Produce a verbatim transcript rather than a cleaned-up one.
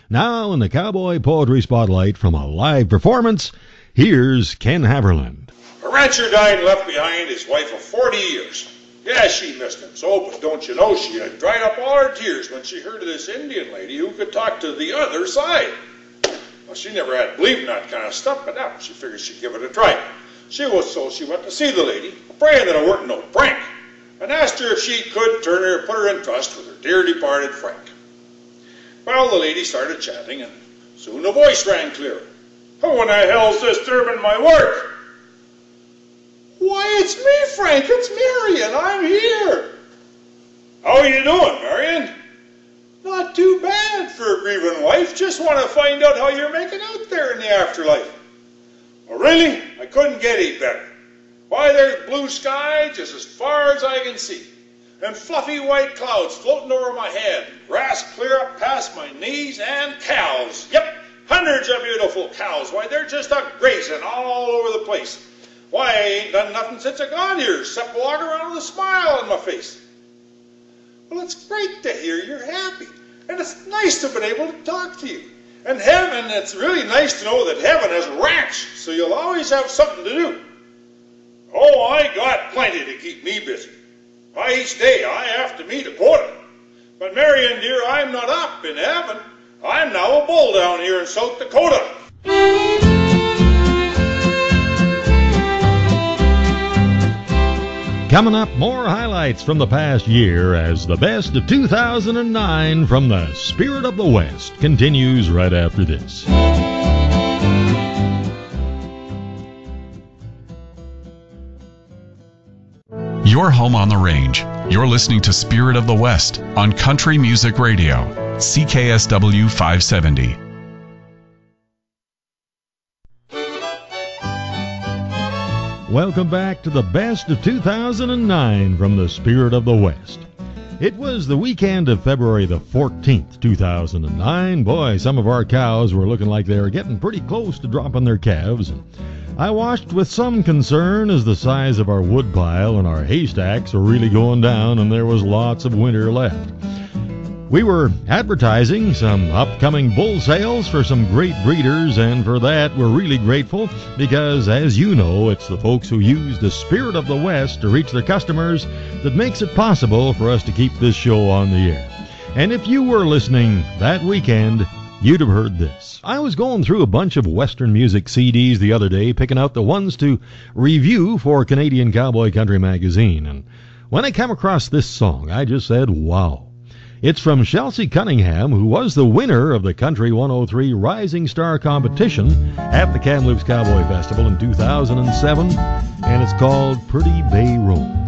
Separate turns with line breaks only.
Now in the Cowboy Poetry Spotlight from a live performance, here's Ken Haverland.
A rancher died and left behind his wife of forty years. Yeah, she missed him so, but don't you know she had dried up all her tears when she heard of this Indian lady who could talk to the other side. Well, she never had believed in that kind of stuff, but now she figured she'd give it a try. She was so she went to see the lady, praying that it weren't no prank, and asked her if she could turn her, put her in trust with her dear departed Frank. Well, the lady started chatting, and soon a voice rang clear. Who in the hell's disturbing my work? Why, it's me, Frank. It's Marion. I'm here. How are you doing, Marion? Not too bad for a grieving wife. Just want to find out how you're making out there in the afterlife. Oh, really? I couldn't get any better. Why, there's blue sky just as far as I can see, and fluffy white clouds floating over my head, grass clear up past my knees, and cows. Yep, hundreds of beautiful cows. Why, they're just a grazing all over the place. Why, I ain't done nothing since I got here, except walk around with a smile on my face. Well, it's great to hear you're happy, and it's nice to have been able to talk to you. And heaven, it's really nice to know that heaven has a ranch, so you'll always have something to do. Oh, I got plenty to keep me busy. Why, each day I have to meet a quota. But Marion, dear, I'm not up in heaven. I'm now a bull down here in South Dakota.
Coming up, more highlights from the past year as the best of two thousand nine from the Spirit of the West continues right after this.
Your home on the range. You're listening to Spirit of the West on Country Music Radio, C K S W five seventy.
Welcome back to the best of two thousand nine from the Spirit of the West. It was the weekend of February the fourteenth, two thousand nine. Boy, some of our cows were looking like they were getting pretty close to dropping their calves. I watched with some concern as the size of our woodpile and our haystacks were really going down and there was lots of winter left. We were advertising some upcoming bull sales for some great breeders, and for that we're really grateful because, as you know, it's the folks who use the Spirit of the West to reach their customers that makes it possible for us to keep this show on the air. And if you were listening that weekend, you'd have heard this. I was going through a bunch of Western music C Ds the other day, picking out the ones to review for Canadian Cowboy Country Magazine, and when I came across this song, I just said, wow. It's from Chelsea Cunningham, who was the winner of the Country one oh three Rising Star competition at the Kamloops Cowboy Festival in two thousand seven, and it's called Pretty Bay Road.